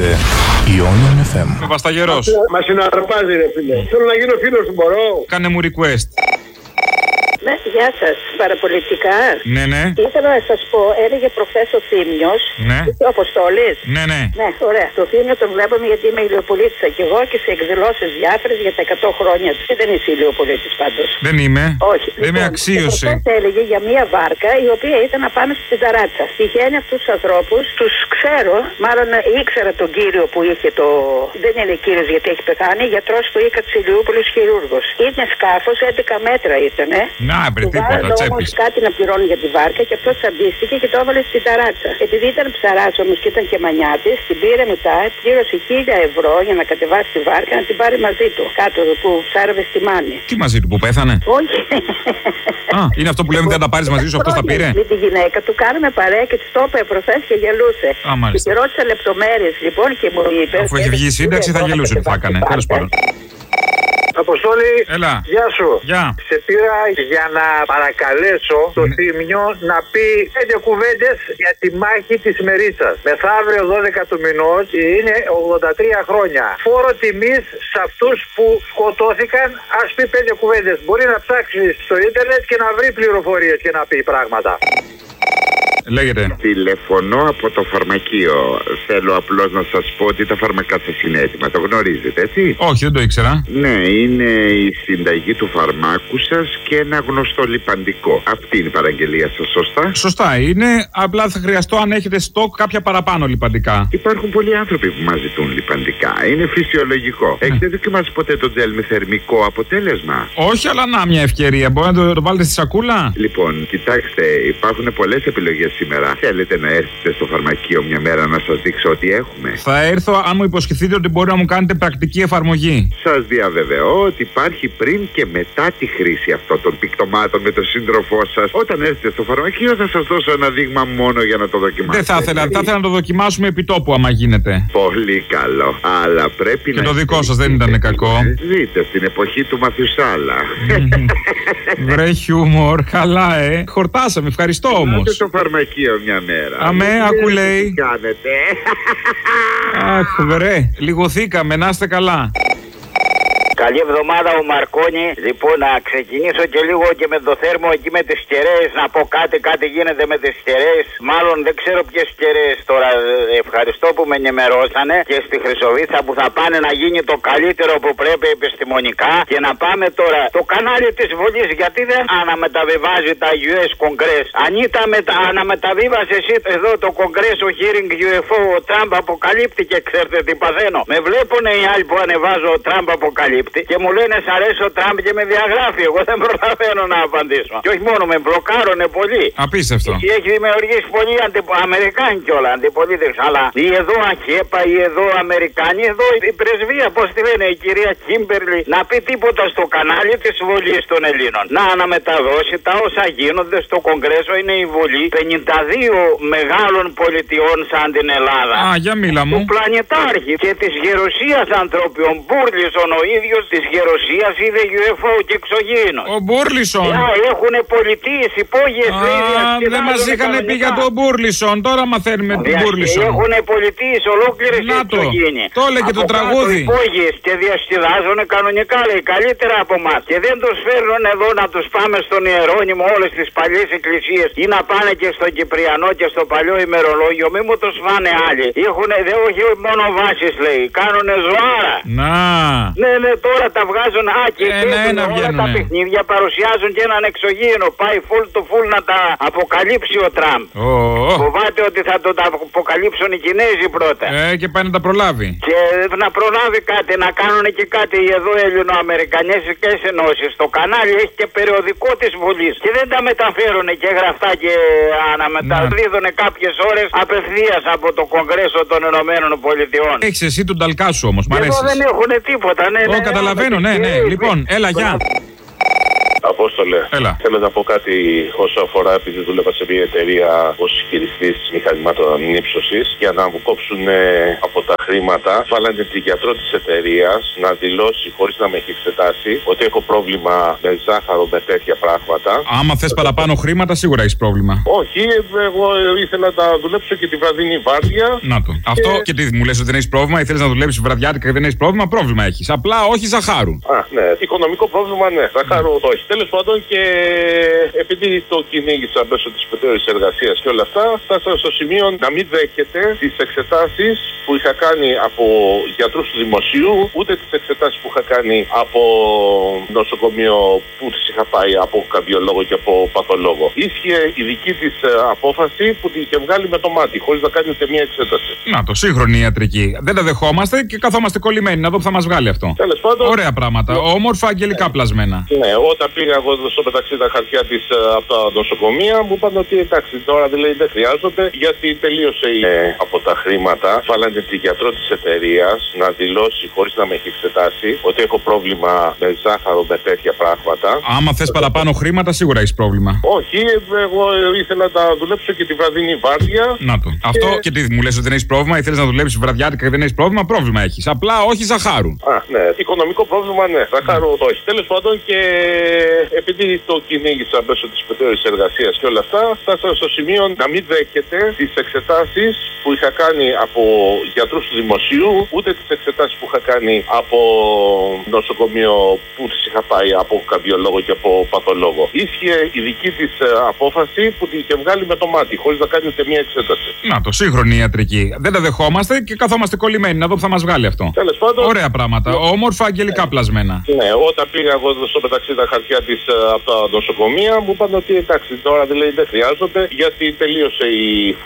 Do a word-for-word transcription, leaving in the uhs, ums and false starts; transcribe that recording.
Ionian εφ εμ. Με Βασταγερός. Μα συναρπάζει, ρε φίλε. Θέλω να γίνω φίλος του, μπορώ. Κάνε μου request. Ναι, γεια σας. Παραπολιτικά. Ναι, ναι. Ήθελα να σας πω, έλεγε προχθές ο Θήμιος. Ναι. Ο Αποστόλης. Ναι, ναι. Ναι, ωραία. Το Θήμιο τον βλέπουμε γιατί είμαι ηλιοπολίτησα κι εγώ και σε εκδηλώσεις διάφορες για τα εκατό χρόνια του. Δεν είσαι ηλιοπολίτης πάντως. Δεν είμαι. Όχι. Δεν με αξίωσε. Και έλεγε για μια βάρκα η οποία ήταν να πάμε στην Ταράτσα. Τυχαίνει αυτούς τους ανθρώπους, τους ξέρω, μάλλον ήξερα τον κύριο που είχε το. Δεν είναι κύριος γιατί έχει πεθάνει, γιατρός του Ίκα της Ηλιούπολης, χειρούργος. Είναι σκάφος, έντεκα μέτρα ήτανε. Να, βρε τίποτα, τσέπης. Κάτι να πληρώνει για τη βάρκα και αυτό τσαντίστηκε και το έβαλε στην Ταράτσα. Επειδή ήταν ψαράς όμως και ήταν και μανιάτης, την πήρε μετά, πλήρωσε χίλια ευρώ για να κατεβάσει τη βάρκα να την πάρει μαζί του. Κάτω που ψάρευε στη Μάνη. Τι μαζί του που πέθανε? Όχι. Α, είναι αυτό που λέμε δεν τα πάρεις μαζί σου, αυτός τα πήρε. Με τη γυναίκα του κάναμε παρέα και της το είπε προχθές και γελούσε. Α, μάλιστα. Και τη ρώτησα λεπτομέρειες λοιπόν και μου είπε. Αφού έχει βγει η σύνταξη θα γελούσε τι θα έκανε. Τέλος πάντων. Αποστόλη, Έλα. γεια σου. Γεια. Σε πήρα για να παρακαλέσω το Ναι. Θήμιο να πει πέντε κουβέντες για τη μάχη της Μερίτσας. Μεθαύριο δώδεκα του μηνός είναι ογδόντα τρία χρόνια. Φόρο τιμής σε αυτούς που σκοτώθηκαν, ας πει πέντε κουβέντες. Μπορεί να ψάξει στο ίντερνετ και να βρει πληροφορίες και να πει πράγματα. Λέγεται. Τηλεφωνώ από το φαρμακείο. Θέλω απλώς να σας πω ότι τα φάρμακά σας είναι έτοιμα. Το γνωρίζετε, έτσι? Όχι, δεν το ήξερα. Ναι, είναι η συνταγή του φαρμάκου σας και ένα γνωστό λιπαντικό. Αυτή είναι η παραγγελία σας, σωστά? Σωστά είναι. Απλά θα χρειαστώ αν έχετε στόκ κάποια παραπάνω λιπαντικά. Υπάρχουν πολλοί άνθρωποι που μας ζητούν λιπαντικά. Είναι φυσιολογικό. Ναι. Έχετε δοκιμάσει ποτέ το τζέλ με θερμικό αποτέλεσμα? Όχι, αλλά να μια ευκαιρία. Μπορεί να το, το βάλετε στη σακούλα. Λοιπόν, κοιτάξτε, υπάρχουν πολλές επιλογές σήμερα. Θέλετε να έρθετε στο φαρμακείο μια μέρα να σας δείξω ότι έχουμε? Θα έρθω αν μου υποσχεθείτε ότι μπορεί να μου κάνετε πρακτική εφαρμογή. Σας διαβεβαιώ ότι υπάρχει πριν και μετά τη χρήση αυτών των πικτωμάτων με τον σύντροφό σας. Όταν έρθετε στο φαρμακείο θα σας δώσω ένα δείγμα μόνο για να το δοκιμάσετε. Δεν θα ήθελα, θα ήθελα να το δοκιμάσουμε επί τόπου άμα γίνεται. Πολύ καλό. Αλλά πρέπει και να. Και το δικό σας δεν ήταν κακό. Ζείτε στην εποχή του Μαθουσάλα. Βρε χιούμορ, καλά ε. Χορτάσαμε, ευχαριστώ όμως. Πάτε στο φαρμακείο μια μέρα. Αμέ, ακού λέει. Τι κάνετε? Αχ, βρε, λιγοθήκαμε, να είστε καλά. Καλή εβδομάδα ο Μαρκόνι. Λοιπόν, να ξεκινήσω και λίγο και με το θέρμο εκεί με τις κεραίες. Να πω κάτι, κάτι γίνεται με τις κεραίες. Μάλλον δεν ξέρω ποιες κεραίες τώρα. Ευχαριστώ που με ενημερώσανε. Και στη Χρυσοβίτσα που θα πάνε να γίνει το καλύτερο που πρέπει επιστημονικά. Και να πάμε τώρα το κανάλι της Βουλής. Γιατί δεν αναμεταβιβάζει τα γιου ες Congress? Αν ήταν με τα αναμεταβίβασε εσύ εδώ το Congress ο hearing γιου εφ ο, ο Τραμπ αποκαλύπτει και ξέρετε τι παθαίνω. Με βλέπουνε οι άλλοι που ανεβάζω ο Τραμπ αποκαλύπτει. Και μου λένε σ' αρέσει ο Τραμπ και με διαγράφει. Εγώ δεν προλαβαίνω να απαντήσω. Και όχι μόνο με μπλοκάρωνε πολύ. Απίστευτο. Και έχει δημιουργήσει πολλοί αντιπο... Αμερικάνοι κιόλα αντιπολίτες. Αλλά οι εδώ ΑΧΕΠΑ, οι εδώ Αμερικάνοι, εδώ η πρεσβεία, πώς τη λένε, η κυρία Κίμπερλι, να πει τίποτα στο κανάλι της Βουλής των Ελλήνων. Να αναμεταδώσει τα όσα γίνονται στο Κογκρέσο. Είναι η Βουλή πενήντα δύο μεγάλων πολιτιών σαν την Ελλάδα. Α, για μίλα μου. Του πλανητάρχη και της γερουσίας ανθρώπιων. Μπούρλισον ο ίδιος της γερουσίας είδε γιου εφ ο και εξωγήινο. Ο Μπούρλισον. Έχουν πολιτείες, υπόγειες. Α, δεν μας είχαν πει για τον Μπούρλισον. Τώρα μαθαίνουμε τον Μπούρλισον. Έχουν πολιτείες ολόκληρες και εξωγήινοι. Το έλεγε το τραγούδι. Υπόγειες και διασκεδάζουν κανονικά, λέει, καλύτερα από εμάς. Και δεν τους φέρνουν εδώ να τους πάμε στον Ιερώνυμο όλες τις παλιές εκκλησίες ή να πάνε και στον Κυπριανό και στο παλιό ημερολόγιο. Μη μου τους φάνε άλλοι. Έχουν, δεν, όχι μόνο βάσεις, λέει. Κάνουνε ζωάρα. Να. Ναι, ναι, τώρα τα βγάζουν. Α, και ένα, ένα όλα τα παιχνίδια παρουσιάζουν και έναν εξωγήινο. Πάει full to full να τα αποκαλύψει ο Τραμπ. Oh. Φοβάται ότι θα το τα αποκαλύψουν οι Κινέζοι πρώτα. Ε, και πάει να τα προλάβει. Και να προλάβει κάτι, να κάνουν και κάτι εδώ ελληνοαμερικανέζικες ενώσεις. Το κανάλι έχει και περιοδικό της Βουλής. Και δεν τα μεταφέρουν και γραφτά και αναμεταδίδουν κάποιες ώρες απευθείας από το Κογκρέσο των Ηνωμένων Πολιτειών. Έχεις εσύ τον ταλκά σου όμως, μ' αρέσει. Εδώ δεν έχουν τίποτα, ναι. Ω, καταλαβαίνω, ναι, ναι. Λοιπόν, έλα, γεια. Απόστολε. Έλα. Θέλω να πω κάτι όσο αφορά, επειδή δούλευα σε μια εταιρεία ως χειριστής μηχανημάτων ύψωσης, για να μου κόψουν ε, από τα χρήματα. Βάλανε την γιατρό της εταιρείας να δηλώσει, χωρίς να με έχει εξετάσει, ότι έχω πρόβλημα με ζάχαρο, με τέτοια πράγματα. Άμα θες παραπάνω χρήματα, σίγουρα έχεις πρόβλημα. Όχι, εγώ ήθελα να δουλέψω και τη βραδινή βάρδια. Να το. Και... Αυτό και τι μου λες ότι δεν έχεις πρόβλημα, ή θέλεις να δουλέψεις βραδιάτικα και δεν έχεις πρόβλημα, πρόβλημα έχεις. Απλά όχι ζαχάρου. Α, ναι. Οικονομικό πρόβλημα, ναι. Ζαχάρου, mm. όχι. Τέλος πάντων, και επειδή το κυνήγησα μέσω της πετέρης εργασίας και όλα αυτά, φτάσαμε στο σημείο να μην δέχεται τις εξετάσεις που είχα κάνει από γιατρούς του δημοσίου, ούτε τις εξετάσεις που είχα κάνει από νοσοκομείο που τις είχα πάει από καρδιολόγο και από παθολόγο. Ίσχυε η δική της απόφαση που την είχε βγάλει με το μάτι, χωρίς να κάνει ούτε μία εξέταση. Να το, σύγχρονη ιατρική. Δεν τα δεχόμαστε και καθόμαστε κολλημένοι να δω που θα μας βγάλει αυτό. Τέλος πάντων. Ωραία πράγματα. Ναι. Όμορφα, αγγελικά ναι. πλασμένα. Ναι, όταν πήγα εγώ στο μεταξύ τα χαρτιά της από τα νοσοκομεία, μου είπαν ότι εντάξει, τώρα δηλαδή δεν χρειάζονται, γιατί τελείωσε η... ε, από τα χρήματα. Βάλανε την γιατρό της εταιρείας να δηλώσει, χωρίς να με έχει εξετάσει, ότι έχω πρόβλημα με ζάχαρο, με τέτοια πράγματα. Άμα θες παραπάνω χρήματα, σίγουρα έχεις πρόβλημα. Όχι, εγώ ήθελα να δουλέψω και τη βραδινή βάρδια. Να το. Και... Αυτό και τι μου λες ότι δεν έχεις πρόβλημα, ή θέλεις να δουλέψεις βραδιάτικα και δεν έχεις πρόβλημα, πρόβλημα έχεις. Απλά όχι ζαχάρου. Α, ναι. Οικονομικό πρόβλημα, ναι. Ζαχάρου, mm. όχι. Τέλος πάντων, και επειδή το κυνήγησα μέσω της πετέρης εργασίας και όλα αυτά, φτάσαμε στο σημείο να μην δέχεται τις εξετάσεις που είχα κάνει από γιατρούς του δημοσίου, ούτε τις εξετάσεις που είχα κάνει από νοσοκομείο που τις είχα πάει από καρδιολόγο και από παθολόγο. Ίσχυε η δική της απόφαση που την είχε βγάλει με το μάτι, χωρίς να κάνει ούτε μία εξέταση. Να το, σύγχρονη ιατρική. Δεν τα δεχόμαστε και καθόμαστε κολλημένοι να δω που θα μας βγάλει αυτό. Τέλος πάντων. Ωραία πράγματα. Ναι. Όμορφα, αγγελικά πλασμένα. Ναι, όταν πήγα εγώ στο μεταξύ τα χαρτιά της από τα νοσοκομεία, μου είπαν ότι εντάξει, τώρα δηλαδή δεν χρειάζονται, γιατί τελείωσε η